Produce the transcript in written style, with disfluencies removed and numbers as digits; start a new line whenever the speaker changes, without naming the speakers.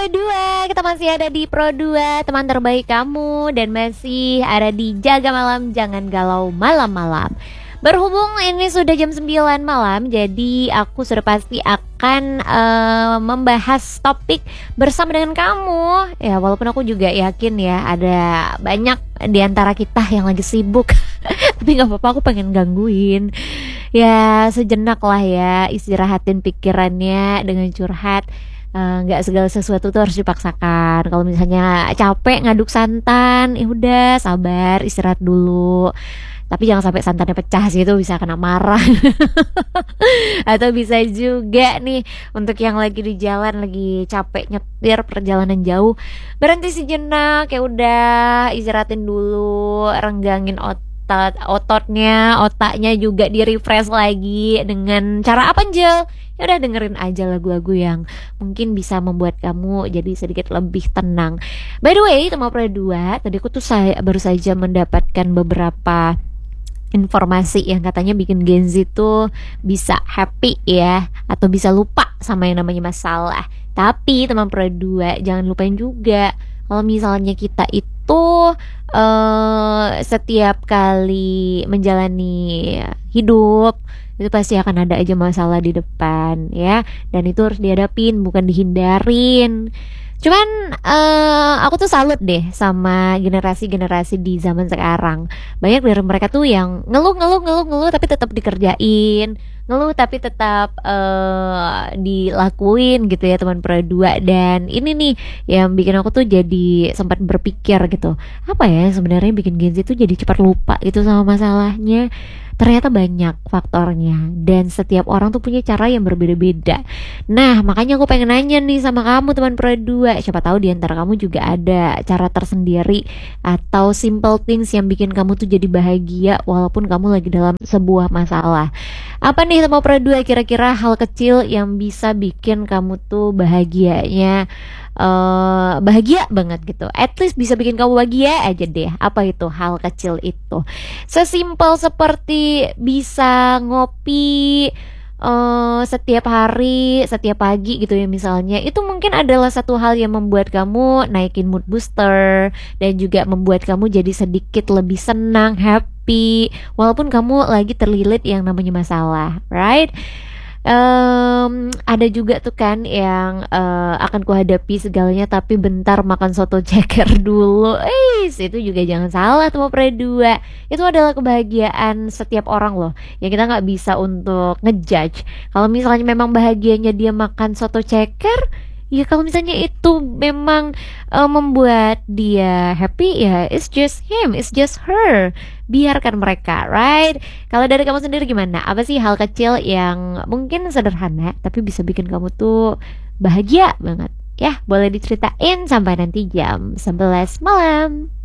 Pro 2, kita masih ada di Pro 2, teman terbaik kamu, dan masih ada di Jaga Malam, Jangan Galau Malam-malam. Berhubung ini sudah jam 9 malam, jadi aku sudah pasti akan membahas topik bersama dengan kamu. Ya, walaupun aku juga yakin ya ada banyak di antara kita yang lagi sibuk. Tapi gak apa-apa, aku pengen gangguin. Ya, sejenak lah ya, istirahatin pikirannya dengan curhat. Nggak segala sesuatu tuh harus dipaksakan. Kalau misalnya capek ngaduk santan, ya udah sabar, istirahat dulu. Tapi jangan sampai santannya pecah sih, itu bisa kena marah. Atau bisa juga nih untuk yang lagi di jalan, lagi capek nyetir perjalanan jauh, berhenti sejenak, ya udah istirahatin dulu, renggangin ototnya, otaknya juga di refresh lagi dengan cara apa, Angel? Ya udah dengerin aja lagu-lagu yang mungkin bisa membuat kamu jadi sedikit lebih tenang. By the way, teman Pro 2, tadi aku tuh baru saja mendapatkan beberapa informasi yang katanya bikin Gen Z tuh bisa happy ya, atau bisa lupa sama yang namanya masalah. Tapi teman Pro 2, jangan lupain juga kalau misalnya kita itu setiap kali menjalani hidup itu pasti akan ada aja masalah di depan ya, dan itu harus dihadapin, bukan dihindarin. Cuman aku tuh salut deh sama generasi-generasi di zaman sekarang. Banyak dari mereka tuh yang ngeluh tapi tetap dikerjain, ngeluh tapi tetap dilakuin gitu ya teman Pro 2. Dan ini nih yang bikin aku tuh jadi sempat berpikir gitu, apa ya sebenarnya bikin Gen Z tuh jadi cepat lupa gitu sama masalahnya. Ternyata banyak faktornya, dan setiap orang tuh punya cara yang berbeda-beda. Nah, makanya aku pengen nanya nih sama kamu teman Pro 2, siapa tahu di antara kamu juga ada cara tersendiri atau simple things yang bikin kamu tuh jadi bahagia walaupun kamu lagi dalam sebuah masalah. Apa nih teman Pro 2 kira-kira hal kecil yang bisa bikin kamu tuh bahagianya bahagia banget gitu, at least bisa bikin kamu bahagia aja deh. Apa itu hal kecil itu? Sesimpel seperti bisa ngopi setiap hari, setiap pagi gitu ya misalnya. Itu mungkin adalah satu hal yang membuat kamu naikin mood booster, dan juga membuat kamu jadi sedikit lebih senang, happy, walaupun kamu lagi terlilit yang namanya masalah, right? Ada juga tuh kan yang akan kuhadapi segalanya tapi bentar makan soto ceker dulu. Itu juga jangan salah teman Pro 2. Itu adalah kebahagiaan setiap orang loh, yang kita nggak bisa untuk ngejudge. Kalau misalnya memang bahagianya dia makan soto ceker, ya kalau misalnya itu memang membuat dia happy, ya it's just him, it's just her. Biarkan mereka, right? Kalau dari kamu sendiri gimana? Apa sih hal kecil yang mungkin sederhana tapi bisa bikin kamu tuh bahagia banget? Ya, boleh diceritain sampai nanti jam 11 malam.